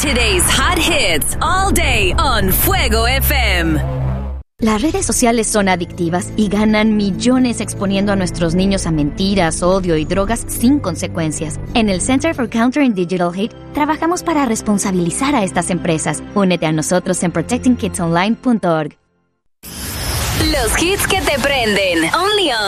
Today's hot hits all day on Fuego FM. Las redes sociales son adictivas y ganan millones exponiendo a nuestros niños a mentiras, odio y drogas sin consecuencias. En el Center for Countering Digital Hate trabajamos para responsabilizar a estas empresas. Únete a nosotros en protectingkidsonline.org. Los hits que te prenden. Only on